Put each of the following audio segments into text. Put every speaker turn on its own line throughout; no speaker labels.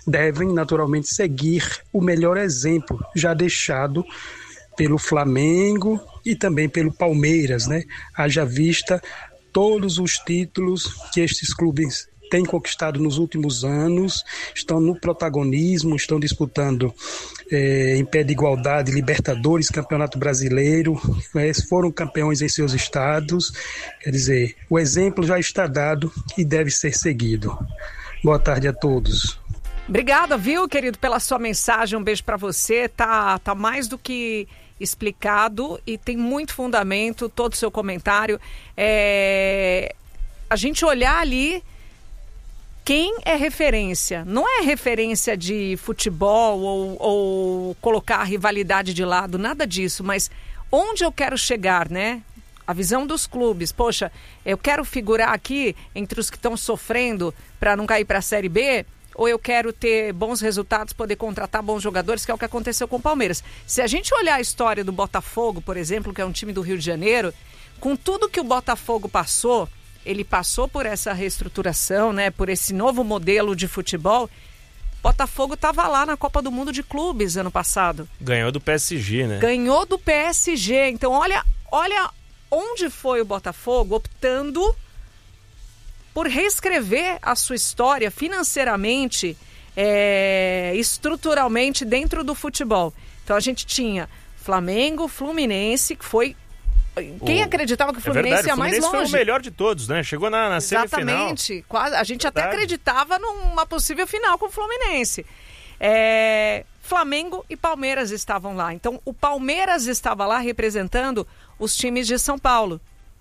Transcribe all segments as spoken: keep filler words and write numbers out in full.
devem naturalmente seguir o melhor exemplo já deixado pelo Flamengo e também pelo Palmeiras, né? Haja vista todos os títulos que estes clubes têm conquistado nos últimos anos, estão no protagonismo, estão disputando é, em pé de igualdade Libertadores, Campeonato Brasileiro, é, foram campeões em seus estados. Quer dizer, o exemplo já está dado e deve ser seguido. Boa tarde a todos.
Obrigada, viu, querido, pela sua mensagem. Um beijo para você. Tá, tá mais do que explicado e tem muito fundamento todo o seu comentário. É, a gente olhar ali quem é referência. Não é referência de futebol ou, ou colocar a rivalidade de lado, nada disso, mas onde eu quero chegar, né? A visão dos clubes. Poxa, eu quero figurar aqui entre os que estão sofrendo para não cair para a Série B, ou eu quero ter bons resultados, poder contratar bons jogadores, que é o que aconteceu com o Palmeiras. Se a gente olhar a história do Botafogo, por exemplo, que é um time do Rio de Janeiro, com tudo que o Botafogo passou, ele passou por essa reestruturação, né, por esse novo modelo de futebol. Botafogo estava lá na Copa do Mundo de Clubes ano passado.
Ganhou do P S G, né?
Ganhou do P S G. Então, olha, olha onde foi o Botafogo optando por reescrever a sua história financeiramente, é, estruturalmente dentro do futebol. Então a gente tinha Flamengo, Fluminense, que foi... Quem o... acreditava que o Fluminense é verdade, ia mais longe?
O Fluminense foi o melhor de todos, né? Chegou na, na semifinal.
Exatamente. Quase, a gente verdade. até acreditava numa possível final com o Fluminense. É, Flamengo e Palmeiras estavam lá. Então o Palmeiras estava lá representando os times de São Paulo.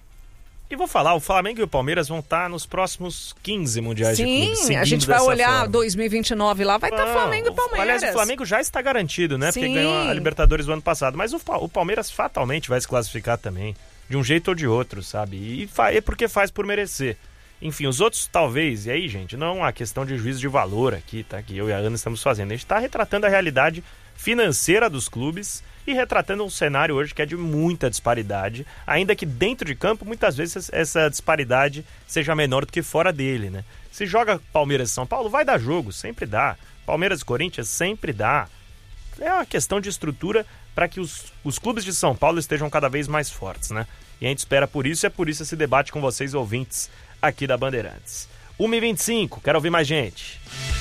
E vou falar, o Flamengo e o Palmeiras vão estar nos próximos quinze mundiais
Sim,
de clubes.
Sim, a gente vai olhar
forma.
dois mil e vinte e nove lá, vai estar Flamengo e Palmeiras.
Aliás, o Flamengo já está garantido, né?
Sim.
Porque ganhou a Libertadores do ano passado. Mas o, o Palmeiras fatalmente vai se classificar também, de um jeito ou de outro, sabe? E é porque faz por merecer. Enfim, os outros talvez, e aí, gente, não há questão de juízo de valor aqui, tá? Que eu e a Ana estamos fazendo. A gente está retratando a realidade financeira dos clubes e retratando um cenário hoje que é de muita disparidade, ainda que dentro de campo muitas vezes essa disparidade seja menor do que fora dele, né? Se joga Palmeiras e São Paulo, vai dar jogo, sempre dá. Palmeiras e Corinthians, sempre dá. É uma questão de estrutura para que os, os clubes de São Paulo estejam cada vez mais fortes, né? E a gente espera por isso, e é por isso esse debate com vocês, ouvintes, aqui da Bandeirantes. uma e vinte e cinco, quero ouvir mais gente.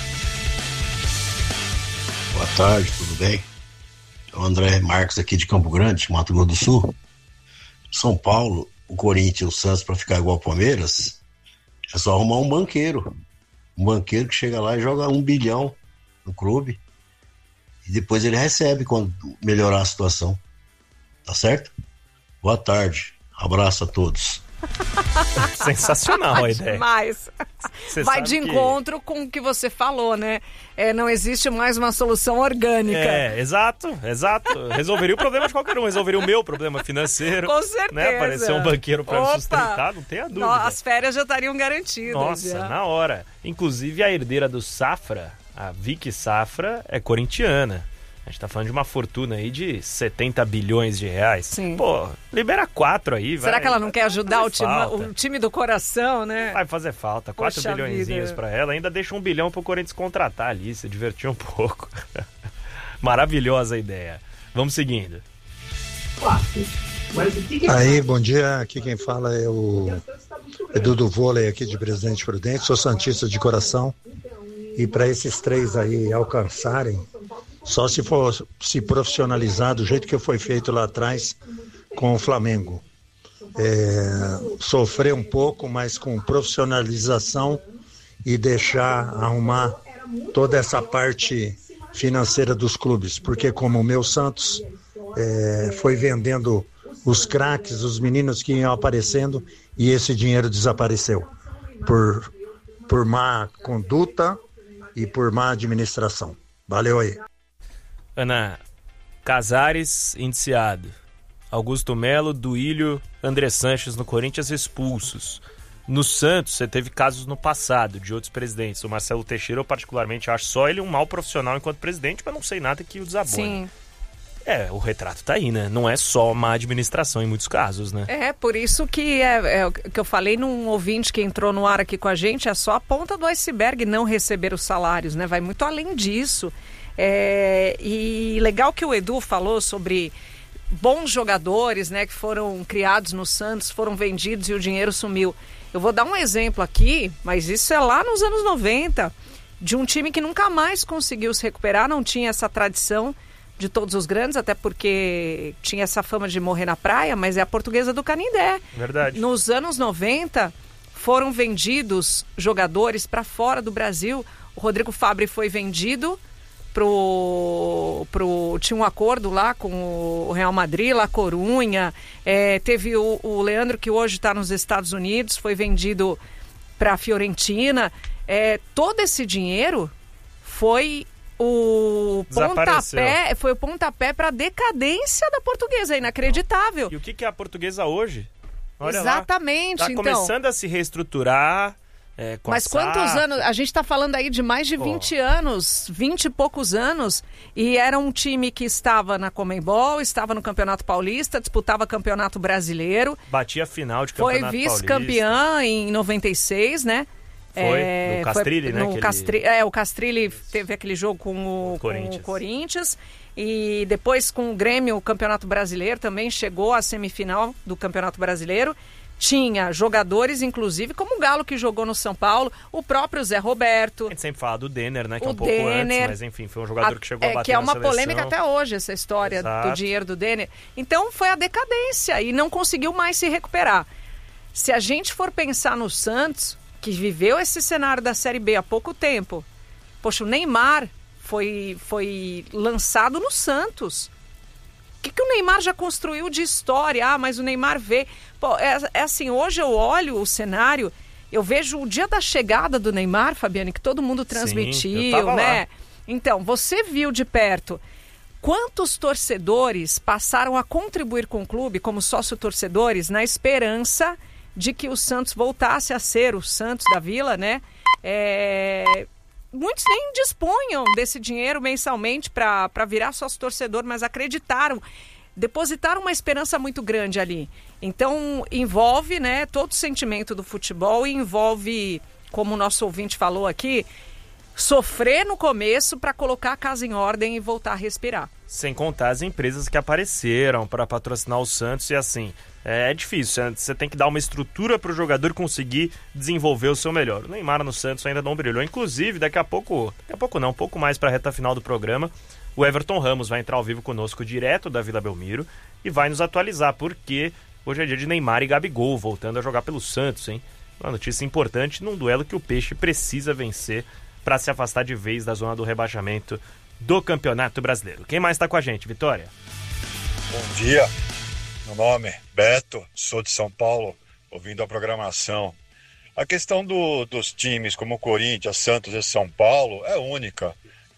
Boa tarde, tudo bem? É o André Marques aqui de Campo Grande, Mato Grosso do Sul. São Paulo, o Corinthians e o Santos, para ficar igual ao Palmeiras, é só arrumar um banqueiro. Um banqueiro que chega lá e joga um bilhão no clube e depois ele recebe quando melhorar a situação. Tá certo? Boa tarde. Abraço a todos.
Sensacional a ideia.
Demais.
Você
vai de que... encontro com o que você falou, né? É, não existe mais uma solução orgânica.
É, exato, exato. Resolveria o problema de qualquer um. Resolveria o meu problema financeiro.
Com certeza.
Né? Aparecer um banqueiro para me sustentar, não tenha dúvida.
Não, as férias já estariam garantidas.
Nossa,
já.
Na hora. Inclusive a herdeira do Safra, a Vicky Safra, é corintiana. A gente tá falando de uma fortuna aí de setenta bilhões de reais.
Sim.
Pô, libera quatro aí, vai.
Será que ela não quer ajudar o time, o time do coração, né?
Vai fazer falta. Quatro bilhõezinhos pra ela. Ainda deixa um bilhão pro Corinthians contratar ali, se divertir um pouco. Maravilhosa a ideia. Vamos seguindo.
Aí, bom dia. Aqui quem fala é o Edu do Vôlei aqui de Presidente Prudente. Sou santista de coração. E para esses três aí alcançarem, só se for se profissionalizar do jeito que foi feito lá atrás com o Flamengo. É, sofrer um pouco, mas com profissionalização e deixar arrumar toda essa parte financeira dos clubes. Porque como o meu Santos é, foi vendendo os craques, os meninos que iam aparecendo e esse dinheiro desapareceu por, por má conduta e por má administração. Valeu aí.
Ana, Casares indiciado, Augusto Melo, Duílio, André Sanches no Corinthians expulsos. No Santos, você teve casos no passado de outros presidentes. O Marcelo Teixeira, eu particularmente acho só ele um mau profissional enquanto presidente, mas não sei nada que o desabone.
Sim.
É, o retrato tá aí, né? Não é só má administração em muitos casos, né?
É, por isso que é, é o que eu falei num ouvinte que entrou no ar aqui com a gente, é só a ponta do iceberg não receber os salários, né? Vai muito além disso. É, e legal que o Edu falou sobre bons jogadores, né, que foram criados no Santos, foram vendidos e o dinheiro sumiu. Eu vou dar um exemplo aqui, mas isso é lá nos anos noventa, de um time que nunca mais conseguiu se recuperar, não tinha essa tradição de todos os grandes, até porque tinha essa fama de morrer na praia, mas é a Portuguesa do Canindé.
Verdade.
Nos anos noventa, foram vendidos jogadores para fora do Brasil. O Rodrigo Fabre foi vendido pro, pro... Tinha um acordo lá com o Real Madrid, La Corunha. É, teve o, o Leandro, que hoje está nos Estados Unidos, foi vendido para a Fiorentina. É, todo esse dinheiro foi o pontapé, foi o pontapé para a decadência da Portuguesa, é inacreditável.
E o que, que é a Portuguesa hoje? Olha
Exatamente.
Lá, tá
então,
começando a se reestruturar. É, com
mas
a
quantos
S A F.
anos? A gente está falando aí de mais de vinte oh. anos, vinte e poucos anos, e era um time que estava na Conmebol, estava no Campeonato Paulista, disputava Campeonato Brasileiro.
Batia a final de Campeonato
Foi vice-campeã em noventa e seis, né?
Foi,
é,
no Castrilli,
foi,
né?
No
aquele...
Castri... É, o Castrilli teve aquele jogo com o,
o Corinthians.
com o Corinthians. E depois com o Grêmio, o Campeonato Brasileiro, também chegou à semifinal do Campeonato Brasileiro. Tinha jogadores, inclusive, como o Galo, que jogou no São Paulo, o próprio Zé Roberto.
A gente sempre fala do Denner, né? Que
o
é um pouco
Denner,
antes, mas enfim, foi um jogador
a,
que chegou a
é,
bater
que é uma
na seleção.
polêmica até hoje, essa história
Exato.
do dinheiro do Denner. Então foi a decadência e não conseguiu mais se recuperar. Se a gente for pensar no Santos, que viveu esse cenário da Série B há pouco tempo, poxa, o Neymar foi, foi lançado no Santos. O que, que o Neymar já construiu de história? Ah, mas o Neymar vê... Pô, é, é assim, hoje eu olho o cenário, eu vejo o dia da chegada do Neymar, Fabiane, que todo mundo transmitiu,
Sim, eu tava
né?
lá.
Então, você viu de perto quantos torcedores passaram a contribuir com o clube como sócio-torcedores na esperança de que o Santos voltasse a ser o Santos da Vila, né? É... Muitos nem dispunham desse dinheiro mensalmente para virar sócio-torcedor, mas acreditaram, depositaram uma esperança muito grande ali. Então, envolve, né, todo o sentimento do futebol e envolve, como o nosso ouvinte falou aqui, sofrer no começo para colocar a casa em ordem e voltar a respirar.
Sem contar as empresas que apareceram para patrocinar o Santos e assim, é, é difícil, você tem que dar uma estrutura para o jogador conseguir desenvolver o seu melhor. O Neymar no Santos ainda não brilhou, inclusive daqui a pouco, daqui a pouco não, um pouco mais para a reta final do programa, o Everton Ramos vai entrar ao vivo conosco direto da Vila Belmiro e vai nos atualizar, porque hoje é dia de Neymar e Gabigol voltando a jogar pelo Santos, hein? Uma notícia importante num duelo que o Peixe precisa vencer para se afastar de vez da zona do rebaixamento do Campeonato Brasileiro. Quem mais está com a gente, Vitória?
Bom dia, meu nome é Beto, sou de São Paulo, ouvindo a programação. A questão do, dos times como Corinthians, Santos e São Paulo é única.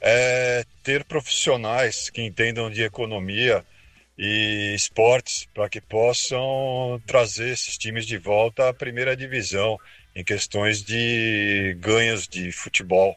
É ter profissionais que entendam de economia e esportes para que possam trazer esses times de volta à primeira divisão em questões de ganhos de futebol.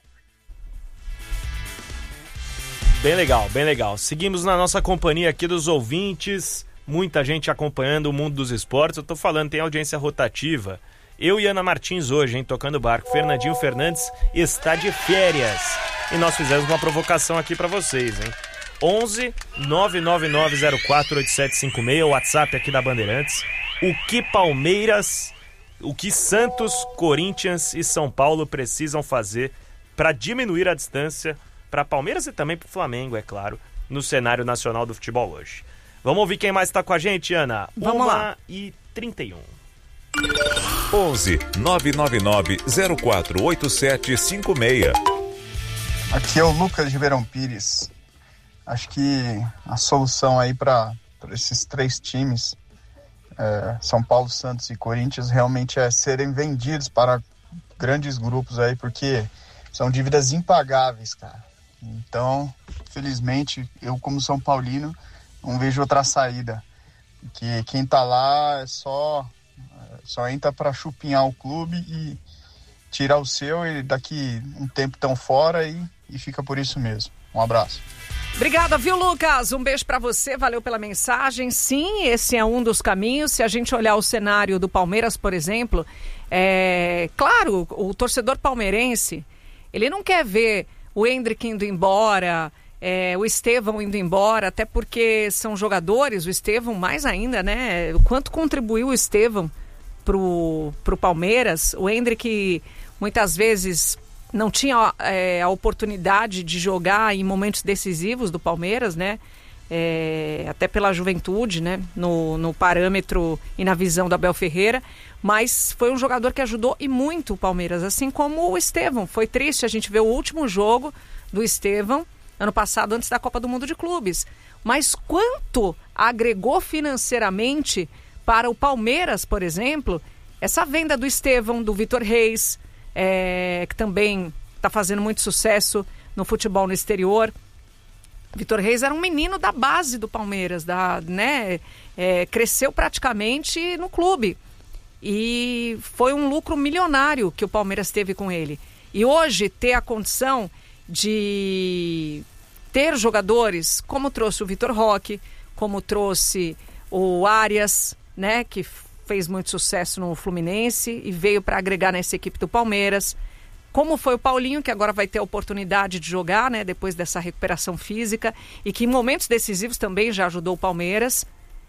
Bem legal, bem legal. Seguimos na nossa companhia aqui dos ouvintes, muita gente acompanhando o mundo dos esportes. Eu tô falando, tem audiência rotativa. Eu e Ana Martins hoje, hein, tocando o barco. Fernandinho Fernandes está de férias. E nós fizemos uma provocação aqui para vocês, hein? onze nove nove nove zero quatro oito sete cinco seis, o WhatsApp aqui da Bandeirantes. O que Palmeiras, o que Santos, Corinthians e São Paulo precisam fazer para diminuir a distância para Palmeiras e também para o Flamengo, é claro, no cenário nacional do futebol hoje. Vamos ouvir quem mais está com a gente, Ana?
Vamos lá.
uma e trinta e um.
onze nove nove nove zero quatro oito sete cinco seis.
Aqui é o Lucas de Ribeirão Pires. Acho que a solução aí para esses três times, é, São Paulo, Santos e Corinthians, realmente é serem vendidos para grandes grupos aí, porque são dívidas impagáveis, cara. Então, felizmente, eu como São Paulino não vejo outra saída. Porque quem tá lá é só, só entra para chupinhar o clube e tirar o seu e daqui um tempo tão fora e, e fica por isso mesmo. Um abraço.
Obrigada, viu, Lucas? Um beijo pra você, valeu pela mensagem. Sim, esse é um dos caminhos. Se a gente olhar o cenário do Palmeiras, por exemplo, é claro, o torcedor palmeirense, ele não quer ver o Endrick indo embora, é, o Estevão indo embora, até porque são jogadores, o Estevão mais ainda, né? O quanto contribuiu o Estevão pro, pro Palmeiras. O Endrick muitas vezes não tinha é, a oportunidade de jogar em momentos decisivos do Palmeiras, né? É, até pela juventude, né? No, no parâmetro e na visão do Abel Ferreira, mas foi um jogador que ajudou e muito o Palmeiras, assim como o Estevão. Foi triste a gente ver o último jogo do Estevão ano passado, antes da Copa do Mundo de Clubes. Mas quanto agregou financeiramente para o Palmeiras, por exemplo, essa venda do Estevão, do Vitor Reis, É, que também está fazendo muito sucesso no futebol no exterior. Vitor Reis era um menino da base do Palmeiras, da, né, é, cresceu praticamente no clube e foi um lucro milionário que o Palmeiras teve com ele. E hoje ter a condição de ter jogadores como trouxe o Vitor Roque, como trouxe o Arias, né, que fez muito sucesso no Fluminense e veio para agregar nessa equipe do Palmeiras. Como foi o Paulinho, que agora vai ter a oportunidade de jogar, né, depois dessa recuperação física, e que em momentos decisivos também já ajudou o Palmeiras.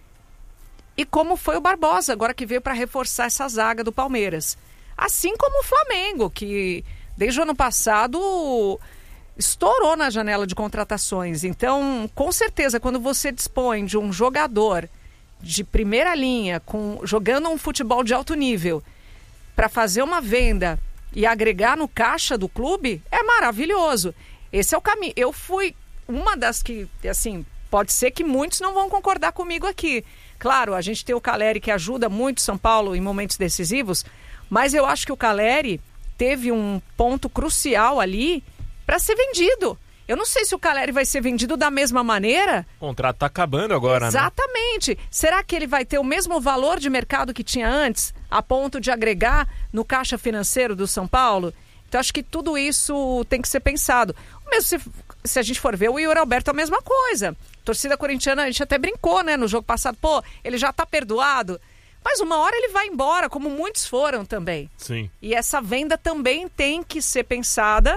E como foi o Barbosa, agora que veio para reforçar essa zaga do Palmeiras. Assim como o Flamengo, que desde o ano passado estourou na janela de contratações. Então, com certeza, quando você dispõe de um jogador de primeira linha, com, jogando um futebol de alto nível, para fazer uma venda e agregar no caixa do clube, é maravilhoso. Esse é o caminho. Eu fui uma das que, assim, pode ser que muitos não vão concordar comigo aqui. Claro, a gente tem o Caleri que ajuda muito São Paulo em momentos decisivos, mas eu acho que o Caleri teve um ponto crucial ali para ser vendido. Eu não sei se o Caleri vai ser vendido da mesma maneira.
O contrato está acabando agora,
Exatamente. Né? Será que ele vai ter o mesmo valor de mercado que tinha antes, a ponto de agregar no caixa financeiro do São Paulo? Então, acho que tudo isso tem que ser pensado. Mesmo se, se a gente for ver, o Yuri Alberto é a mesma coisa. A torcida corintiana, a gente até brincou, né, no jogo passado. Pô, ele já está perdoado. Mas uma hora ele vai embora, como muitos foram também.
Sim.
E essa venda também tem que ser pensada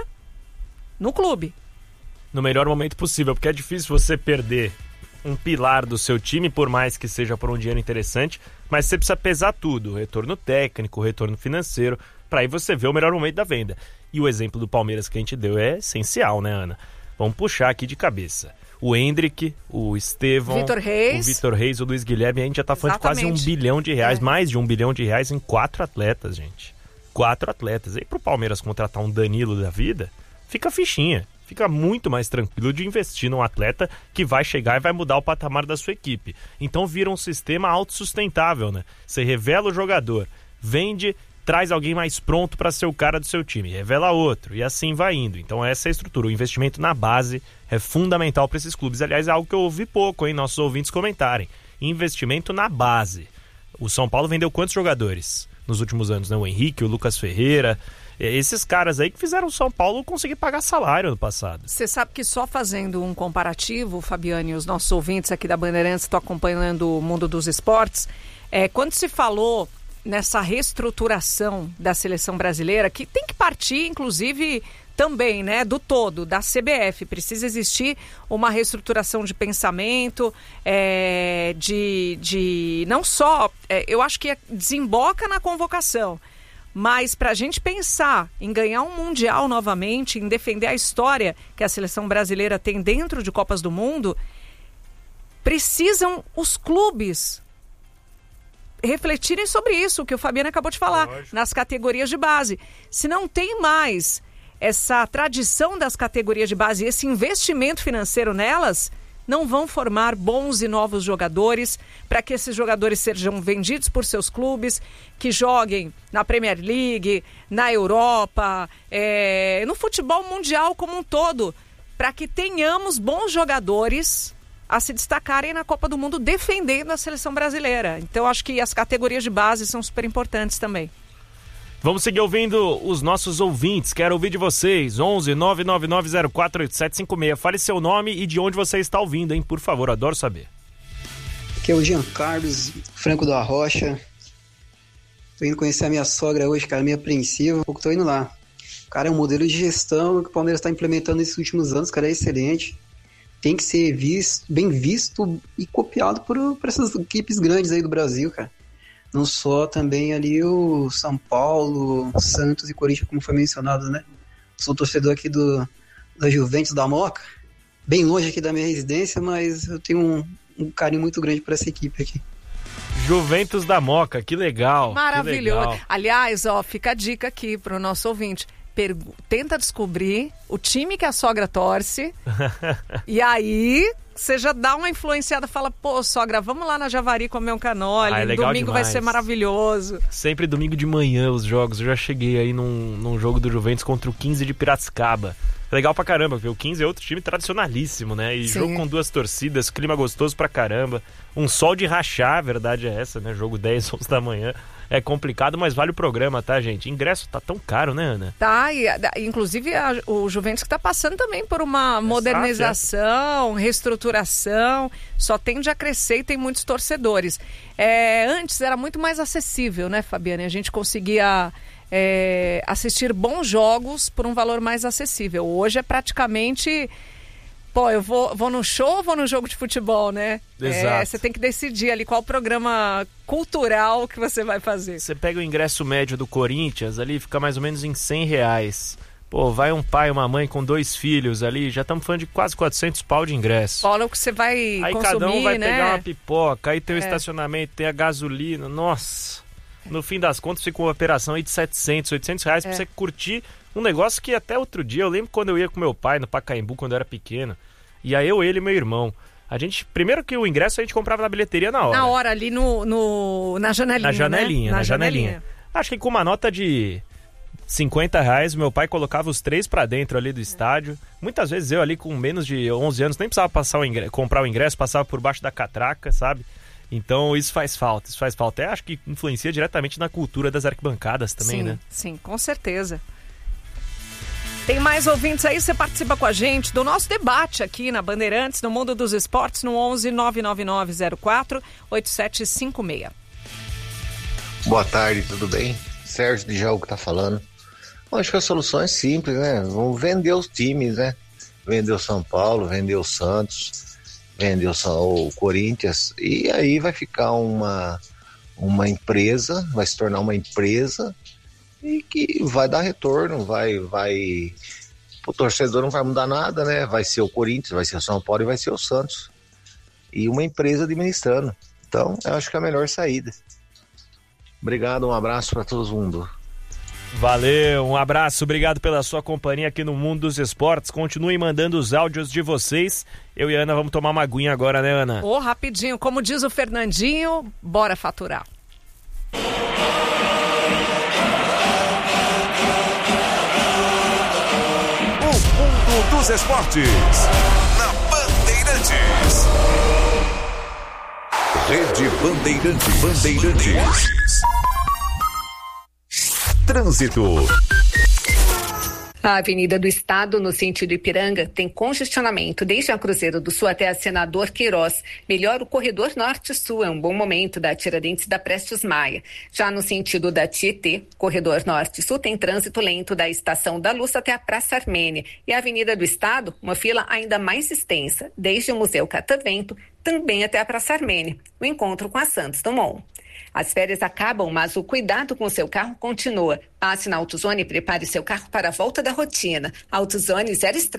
no clube.
No melhor momento possível, porque é difícil você perder um pilar do seu time, por mais que seja por um dinheiro interessante, mas você precisa pesar tudo, o retorno técnico, o retorno financeiro, para aí você ver o melhor momento da venda. E o exemplo do Palmeiras que a gente deu é essencial, né, Ana? Vamos puxar aqui de cabeça. O Endrick, o Estevão,
Vitor Reis.
o Vitor Reis, o Luiz Guilherme, a gente já tá falando
Exatamente.
de quase um bilhão de reais,
é.
mais de um bilhão de reais em quatro atletas, gente. Quatro atletas. E aí pro Palmeiras contratar um Danilo da vida, fica fichinha. Fica muito mais tranquilo de investir num atleta que vai chegar e vai mudar o patamar da sua equipe. Então vira um sistema autossustentável, né? Você revela o jogador, vende, traz alguém mais pronto para ser o cara do seu time, revela outro, e assim vai indo. Então essa é a estrutura. O investimento na base é fundamental para esses clubes. Aliás, é algo que eu ouvi pouco, hein? Nossos ouvintes comentarem. Investimento na base. O São Paulo vendeu quantos jogadores nos últimos anos, né? O Henrique, o Lucas Ferreira... Esses caras aí que fizeram o São Paulo conseguir pagar salário no passado.
Você sabe que só fazendo um comparativo, Fabiane, os nossos ouvintes aqui da Bandeirantes estão acompanhando o mundo dos esportes, é, quando se falou nessa reestruturação da seleção brasileira, que tem que partir, inclusive, também, né, do todo, da C B F. Precisa existir uma reestruturação de pensamento, é, de, de não só, é, eu acho que desemboca na convocação, mas para a gente pensar em ganhar um Mundial novamente, em defender a história que a seleção brasileira tem dentro de Copas do Mundo, precisam os clubes refletirem sobre isso, que o Fabiano acabou de falar, Lógico. nas categorias de base. Se não tem mais essa tradição das categorias de base, esse investimento financeiro nelas, não vão formar bons e novos jogadores para que esses jogadores sejam vendidos por seus clubes, que joguem na Premier League, na Europa, é, no futebol mundial como um todo, para que tenhamos bons jogadores a se destacarem na Copa do Mundo defendendo a seleção brasileira. Então acho que as categorias de base são super importantes também.
Vamos seguir ouvindo os nossos ouvintes. Quero ouvir de vocês. onze nove nove nove zero quatro oito sete cinco seis. Fale seu nome e de onde você está ouvindo, hein? Por favor, adoro saber.
Aqui é o Jean Carlos Franco da Rocha. Tô indo conhecer a minha sogra hoje, cara, meio apreensiva. Pouco tô indo lá. Cara, é um modelo de gestão que o Palmeiras está implementando nesses últimos anos, cara, é excelente. Tem que ser visto, bem visto e copiado por, por essas equipes grandes aí do Brasil, cara. Não só também ali o São Paulo, Santos e Corinthians, como foi mencionado, né? Sou torcedor aqui do, da Juventus da Moca, bem longe aqui da minha residência, mas eu tenho um, um carinho muito grande por essa equipe aqui.
Juventus da Moca, que legal.
Maravilhoso.
Que legal.
Aliás, ó, fica a dica aqui pro nosso ouvinte. Pergu- tenta descobrir o time que a sogra torce e aí você já dá uma influenciada, fala, pô, sogra, vamos lá na Javari comer um canole,
ah, é legal
domingo
demais.
vai ser maravilhoso.
Sempre domingo de manhã os jogos, eu já cheguei aí num, num jogo do Juventus contra o quinze de Piracicaba. Legal pra caramba, porque o quinze é outro time tradicionalíssimo, né? E Sim. jogo com duas torcidas, clima gostoso pra caramba. Um sol de rachar, a verdade é essa, né? Jogo dez, onze da manhã. É complicado, mas vale o programa, tá, gente? Ingresso tá tão caro, né, Ana?
Tá, e inclusive a, o Juventus que tá passando também por uma é modernização, sáfia. reestruturação, só tende a crescer e tem muitos torcedores. É, antes era muito mais acessível, né, Fabiane? A gente conseguia é, assistir bons jogos por um valor mais acessível. Hoje é praticamente... Pô, eu vou, vou no show ou vou no jogo de futebol, né?
Exato.
É, você tem que decidir ali qual programa cultural que você vai fazer.
Você pega o ingresso médio do Corinthians ali, fica mais ou menos em cem reais. Pô, vai um pai e uma mãe com dois filhos ali, já estamos falando de quase quatrocentos pau de ingresso.
Fala o que você vai
aí
consumir,
cada um vai
né?
pegar uma pipoca, aí tem o
é.
estacionamento, tem a gasolina, nossa. No fim das contas fica uma operação aí de setecentos, oitocentos reais é. pra você curtir um negócio que até outro dia, eu lembro quando eu ia com meu pai no Pacaembu, quando eu era pequeno, ia eu, ele e meu irmão. A gente, primeiro que o ingresso a gente comprava na bilheteria na hora.
Na hora, ali no, no, na janelinha,
Na janelinha,
né?
na, na janelinha. janelinha. Acho que com uma nota de cinquenta reais, meu pai colocava os três pra dentro ali do estádio. Muitas vezes eu ali com menos de onze anos, nem precisava passar o ingresso, comprar o ingresso, passava por baixo da catraca, sabe? Então isso faz falta, isso faz falta. Eu acho que influencia diretamente na cultura das arquibancadas também,
sim,
né?
Sim, com certeza. Tem mais ouvintes aí, você participa com a gente do nosso debate aqui na Bandeirantes, no Mundo dos Esportes, no onze nove nove nove zero quatro oito sete cinco seis.
Boa tarde, tudo bem? Sérgio de Jaú que tá falando. Bom, acho que a solução é simples, né? Vamos vender os times, né? Vender o São Paulo, vender o Santos, vender o, o Corinthians, e aí vai ficar uma, uma empresa, vai se tornar uma empresa e que vai dar retorno, vai, vai, o torcedor não vai mudar nada, né? Vai ser o Corinthians, vai ser o São Paulo e vai ser o Santos. E uma empresa administrando. Então, eu acho que é a melhor saída. Obrigado, um abraço para todo mundo.
Valeu, um abraço, obrigado pela sua companhia aqui no Mundo dos Esportes. Continuem mandando os áudios de vocês. Eu e a Ana vamos tomar uma aguinha agora, né, Ana?
Ô, oh, rapidinho, como diz o Fernandinho, bora faturar.
Dos Esportes, na Bandeirantes. Rede Bandeirantes. Bandeirantes. Trânsito.
A Avenida do Estado, no sentido Ipiranga, tem congestionamento desde a Cruzeiro do Sul até a Senador Queiroz. Melhor o corredor norte-sul, é um bom momento da Tiradentes da Prestes Maia. Já no sentido da Tietê, corredor norte-sul tem trânsito lento da Estação da Luz até a Praça Armênia. E a Avenida do Estado, uma fila ainda mais extensa, desde o Museu Catavento, também até a Praça Armênia, o encontro com a Santos Dumont. As férias acabam, mas o cuidado com o seu carro continua. Passe na AutoZone e prepare seu carro para a volta da rotina. AutoZone zero estresse.